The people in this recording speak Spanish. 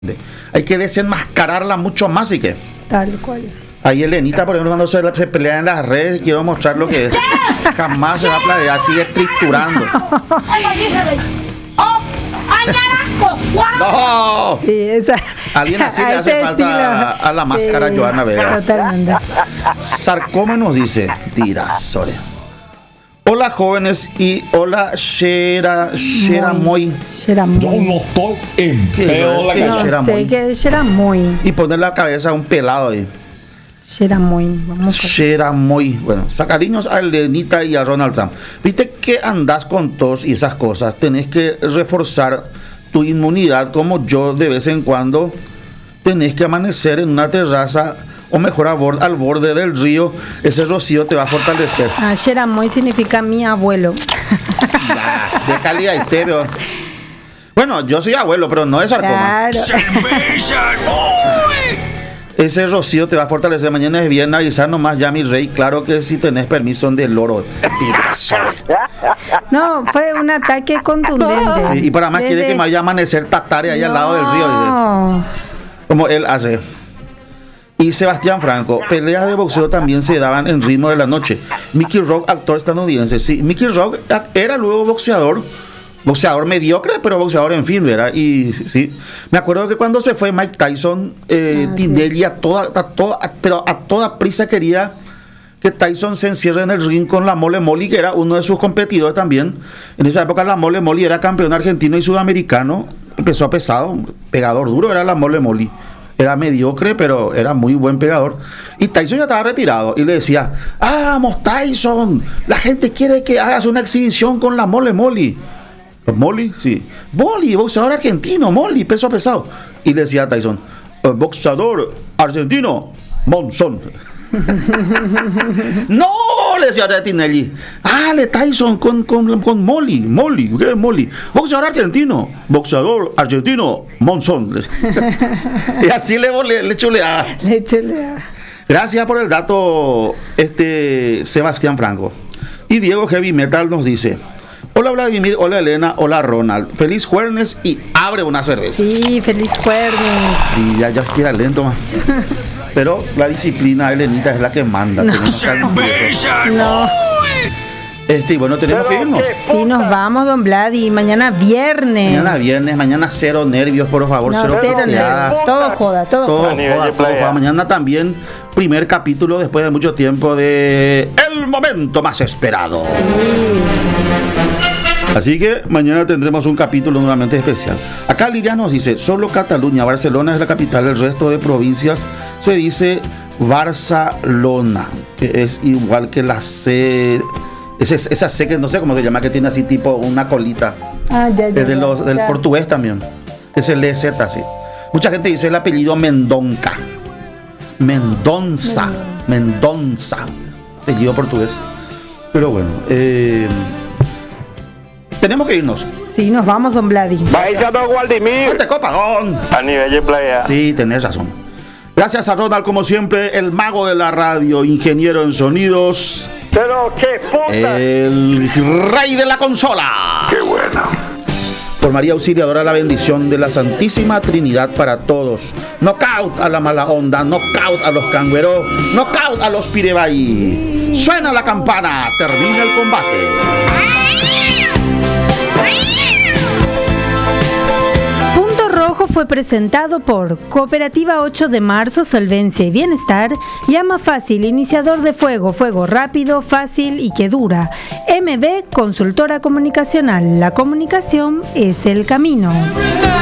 Hay que desenmascararla mucho más y que. Tal cual. Ahí Elenita, por ejemplo, cuando se pelea en las redes, quiero mostrar lo que es. Jamás se va a pelear, sigue triturando. ¡No! Sí, esa. Alguien así le hace falta a la máscara, sí, Joana Vega. Totalmente. Sarcoma nos dice, Tirasore. Hola jóvenes y hola Sheramoy. Yo no estoy en pedo la cabeza. No sé qué es Sheramoy. Y poner la cabeza a un pelado ahí. Sheramoy. Bueno, sacariños a Elenita y a Ronald Trump. Viste que andás con tos y esas cosas. Tenés que reforzar tu inmunidad, como yo de vez en cuando. Tenés que amanecer en una terraza, o mejor al borde del río. Ese rocío te va a fortalecer. Sheramoy significa mi abuelo. De calidad y pero. Bueno, yo soy abuelo, pero no es sarcoma. Claro. Ese rocío te va a fortalecer. Mañana es viernes, avisar nomás ya, mi rey. Claro que si tenés permiso del loro. No, fue un ataque contundente. Sí, y para más quiere que me vaya a amanecer tatare ahí al lado del río. Como él hace. Y Sebastián Franco, peleas de boxeo también se daban en ritmo de la noche. Mickey Rourke, actor estadounidense. Sí, Mickey Rourke era luego boxeador mediocre, pero boxeador en fin, ¿verdad? Y sí, me acuerdo que cuando se fue Mike Tyson, Tinelli a toda prisa quería que Tyson se encierre en el ring con la Mole Molly, que era uno de sus competidores también. En esa época la Mole Molly era campeón argentino y sudamericano, empezó a pesado, pegador duro era la Mole Molly. Era mediocre, pero era muy buen pegador. Y Tyson ya estaba retirado. Y le decía, vamos Tyson, la gente quiere que hagas una exhibición con la Mole Molly. Molly, sí. Molly, boxeador argentino, Molly, peso pesado. Y le decía a Tyson, boxeador argentino, Monzón. No, le decía a Tinelli. Le Tyson con Molly. ¿Qué es Molly? Boxeador argentino, Monzón. Y así le chuleaba. Gracias por el dato, Sebastián Franco. Y Diego Heavy Metal nos dice: hola Vladimir, hola Elena, hola Ronald. Feliz jueves y abre una cerveza. Sí, feliz jueves. Y ya queda lento más. Pero la disciplina, Elenita, es la que manda. No. Bueno, tenemos que irnos. Sí, nos vamos, don Vlad, y mañana viernes, mañana cero nervios, por favor, cero nervios. Todo joda. Mañana también, primer capítulo después de mucho tiempo de El Momento Más Esperado. Así que mañana tendremos un capítulo nuevamente especial. Acá Lidia nos dice, solo Cataluña, Barcelona es la capital, el resto de provincias se dice Barcelona, que es igual que la C, esa C que no sé cómo se llama, que tiene así tipo una colita. Del portugués también, es el EZ, sí. Mucha gente dice el apellido Mendonça, apellido portugués. Pero bueno, tenemos que irnos. Sí, nos vamos, don Vladi. Vaya, don Waldimir. ¡Te copagón! A nivel de playa. Sí, tenés razón. Gracias a Ronald, como siempre, el mago de la radio, ingeniero en sonidos. Pero qué puta. El rey de la consola. Qué bueno. Por María Auxiliadora, la bendición de la Santísima Trinidad para todos. Knockout a la mala onda, knockout a los cangüeros, knockout a los pirebaí. Suena la campana, termina el combate. Fue presentado por Cooperativa 8 de Marzo, Solvencia y Bienestar, Llama Fácil, iniciador de fuego rápido, fácil y que dura. MB, consultora comunicacional, la comunicación es el camino.